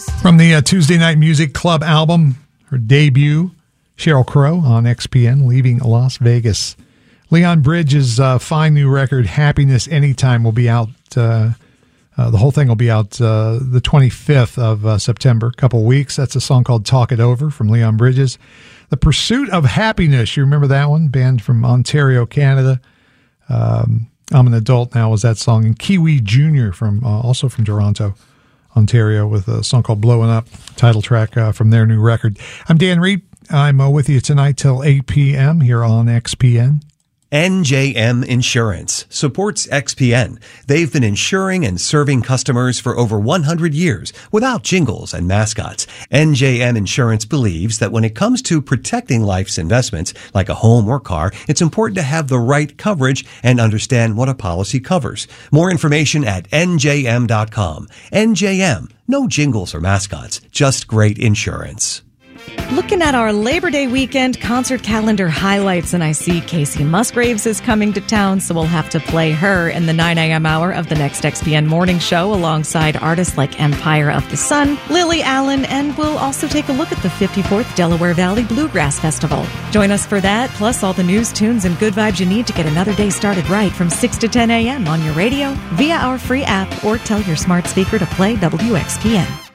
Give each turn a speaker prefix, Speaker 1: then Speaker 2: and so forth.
Speaker 1: From the Tuesday Night Music Club album, her debut, Sheryl Crow on XPN, Leaving Las Vegas. Leon Bridges' fine new record, Happiness Anytime, will be out. The whole thing will be out the 25th of September, a couple weeks. That's a song called Talk It Over from Leon Bridges. The Pursuit of Happiness, you remember that one? Band from Ontario, Canada. I'm an Adult Now was that song. And Kiwi Jr., also from Toronto, Ontario, with a song called Blowing Up, title track from their new record. I'm Dan Reed. I'm with you tonight till 8 p.m. here on XPN.
Speaker 2: NJM Insurance supports XPN. They've been insuring and serving customers for over 100 years without jingles and mascots. NJM Insurance believes that when it comes to protecting life's investments, like a home or car, it's important to have the right coverage and understand what a policy covers. More information at njm.com. NJM, no jingles or mascots, just great insurance.
Speaker 3: Looking at our Labor Day weekend concert calendar highlights, and I see Casey Musgraves is coming to town, so we'll have to play her in the 9 a.m. hour of the next XPN morning show alongside artists like Empire of the Sun, Lily Allen, and we'll also take a look at the 54th Delaware Valley Bluegrass Festival. Join us for that, plus all the news, tunes, and good vibes you need to get another day started right from 6 to 10 a.m. on your radio, via our free app, or tell your smart speaker to play WXPN.